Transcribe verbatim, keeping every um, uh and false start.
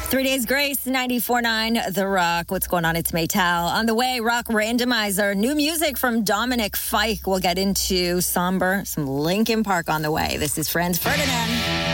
Three Days Grace, ninety-four point nine The Rock. What's going on? It's Maytal. On the way, Rock Randomizer. New music from Dominic Fike. We'll get into Somber, some Linkin Park on the way. This is Franz Ferdinand.